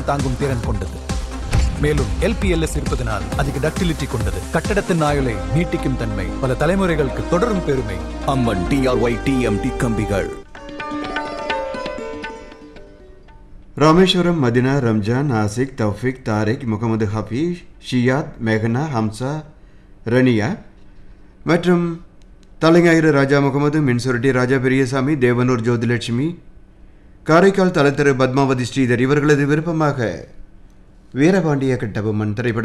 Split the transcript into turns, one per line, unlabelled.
பாரம் தாங்கும் திறன் கொண்டது. மேலும் LPLS இருப்பதனால் அதிக டக்டிலிட்டி கொண்டது. கட்டடத்தின் ஆயுளை நீட்டிக்கும் தன்மை, பல தலைமுறைகளுக்கு தொடரும் பெருமை.
அம்மன் DRY TMT கம்பிகள்.
ராமேஸ்வரம், மதினா, ரம்ஜான், ஆசிக், தௌஃபிக், தாரிக், முகமது ஹபீஸ், ஷியாத், மேகனா, ஹம்சா, ரனியா மற்றும் தலைஞாயிறு ராஜா முகமது, மின்சுருட்டி ராஜா பெரியசாமி, தேவனூர் ஜோதிலட்சுமி, காரைக்கால் தலத்திரு பத்மாவதி ஸ்ரீதர் இவர்களது விருப்பமாக வீரபாண்டிய கட்டபொம்மன் திரைப்படம்